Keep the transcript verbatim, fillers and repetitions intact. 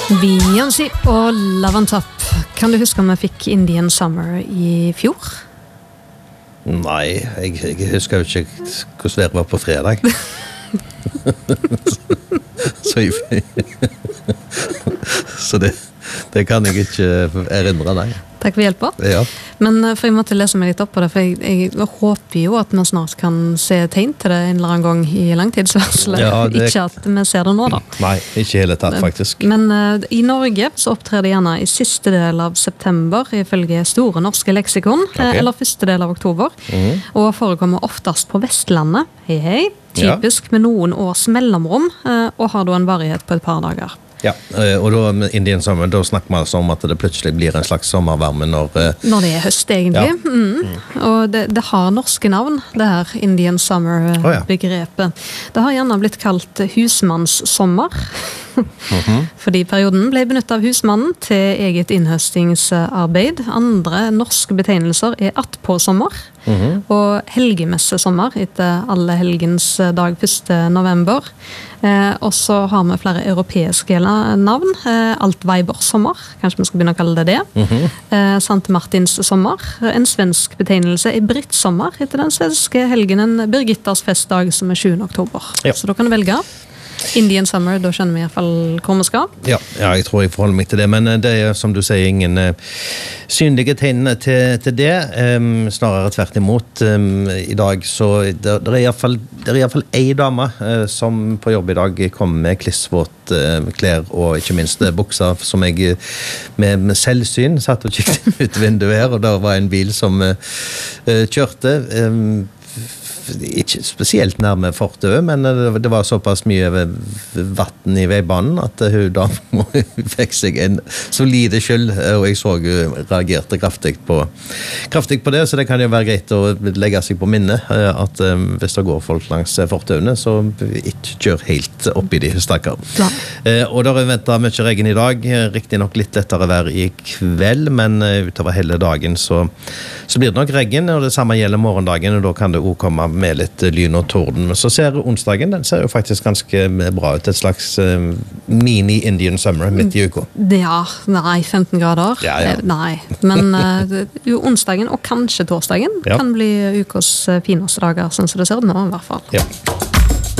Beyoncé og Love on Top. Kan du huske om jeg fikk Indian Summer i fjor? Nei, jeg, jeg husker jo ikke hvordan været var på fredag. så, så, så det, det kan jeg ikke erindre, nei. Takk for hjelpa. Ja. Men for jeg måtte lese meg litt opp på det, for jeg, jeg håper jo at vi snart kan se tegn til det en eller annen gang i langtidsvarsel. Ja, det... Ikke at vi ser det nå da. Nei, ikke hele tatt faktisk. Men uh, i Norge så opptrer det gjerne i siste del av september, ifølge Store Norske Leksikon, Okay. eller første del av oktober, Mhm. og forekommer oftest på Vestlandet, hei hei, typisk Ja. med noen års mellomrom, uh, og har da en varighet på et par dager. Ja, og da med Indian Summer, da snakker man altså om at det plutselig blir en slags sommervarme når... Når det er høst, egentlig. Ja. Mm. Og det, det har norske navn, det her Indian Summer-begrepet. Oh, ja. Det har gjerne blitt kalt husmannssommer. Mhm. Fordi perioden ble benyttet av husmannen til eget innhøstingsarbeid. Andre norske betegnelser er attpåsommer, Mhm. og helgemessesommer etter alle helgens dag første november. Eh, og så har vi flere europeiske navn. Eh, Altveibersommer, kanskje vi skal begynne å kalle det det. Mhm. Eh, Sankt Martins sommer. En svensk betegnelse er Brittsommer, etter den svenske helgenen Birgittas festdag, som er sjuende oktober. Ja. Så da kan du velge. Indian Summer, da skjønner vi i hvert fall hvor vi skal. Ja, ja, jeg tror jeg forholder meg til det, men det er som du sier ingen uh, synlige tegn til, til det, um, snarere tvert imot. Um, I dag så det, det er i hvert fall det er i hvert fall en dame uh, som på jobb i dag kom med klissvåt uh, klær og ikke minst uh, bukser som jeg uh, med, med selvsyn satt og kikket ut vinduet her, og der var en bil som uh, uh, kjørte um, ikke spesielt nærme fortøvet, men det var såpass mye vatten i veibanen at hun da fikk seg en solide skyld, og jeg så hun reagerte kraftig på, kraftig på det, så det kan jo være greit å legge seg på minne at hvis det går folk langs fortøvene, så ikke kjør helt opp i de stakker. Ja. Og da har jeg ventet mye regn i dag, riktig nok litt lettere vær i kveld, men utover hele dagen så, så blir det nok regn, og det samme gjelder morgendagen, og da kan det også komme med litt lyn og torden. Men så ser onsdagen, den ser jo faktisk ganske bra ut. Et slags uh, mini-Indian Summer midt i uka. Ja, nei, femten grader. Ja, ja. Nei, men uh, jo, onsdagen og kanskje torsdagen Ja. kan bli ukas fineste dager, sånn som det ser ut nå i hvert fall. Ja.